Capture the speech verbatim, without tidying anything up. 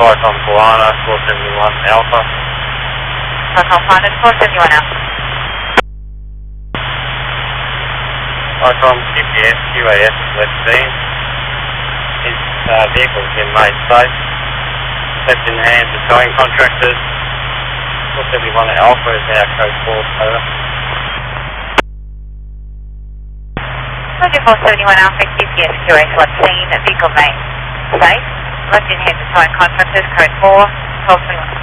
Icon Polana, four seventy-one Alpha. Icon Polana, four seventy-one Alpha. Icon G P S, Q A S, left beam. His uh, vehicle's in May space. Left in the hands of towing contractors. four seventy-one Alpha is now code four, over. Roger, four seventy-one Alpha, G P S, Q A S, left scene, vehicle main space. Left in hands of towing contractors, code four, twelve twenty-one.